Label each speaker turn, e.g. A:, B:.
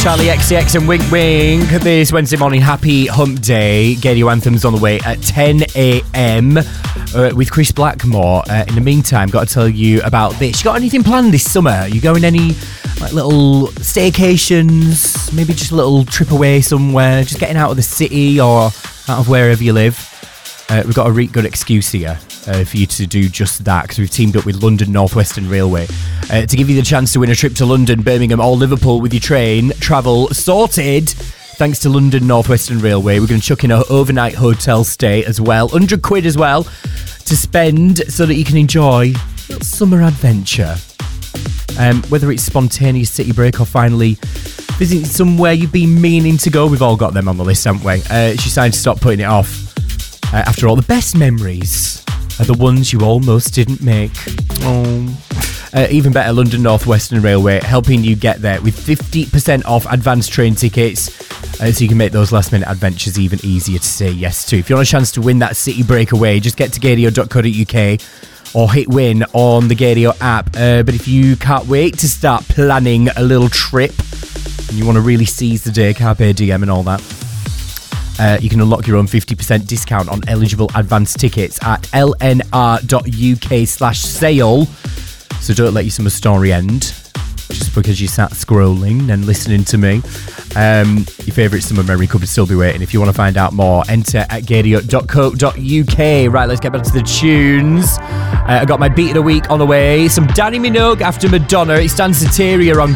A: Charlie XCX and Wink Wink. This Wednesday morning, happy hump day. Gadio Anthems on the way at 10 a.m. With Chris Blackmore. In the meantime, got to tell you about this. You got anything planned this summer? You going any little staycations? Maybe just a little trip away somewhere? Just getting out of the city or out of wherever you live? We've got a really good excuse here for you to do just that, because we've teamed up with London North Western Railway to give you the chance to win a trip to London, Birmingham or Liverpool with your train travel sorted. Thanks to London North Western Railway, we're going to chuck in an overnight hotel stay as well, £100 as well, to spend so that you can enjoy a little summer adventure. Whether it's spontaneous city break or finally visiting somewhere you've been meaning to go, we've all got them on the list, haven't we? It's your sign to stop putting it off. After all, the best memories are the ones you almost didn't make. Even better, London North Western Railway helping you get there with 50% off advanced train tickets, so you can make those last minute adventures even easier to say yes to. If you want a chance to win that city breakaway, just get to gadio.co.uk or hit win on the Gadio app. But if you can't wait to start planning a little trip and you want to really seize the day, carpe diem and all that, you can unlock your own 50% discount on eligible advance tickets at lnr.uk/sale. So don't let your summer story end just because you sat scrolling and listening to me. Your favourite summer memory could still be waiting. If you want to find out more, enter at gadio.co.uk. Right, let's get back to the tunes. I got my beat of the week on the way. Some Danny Minogue after Madonna. It's Dan Soteria on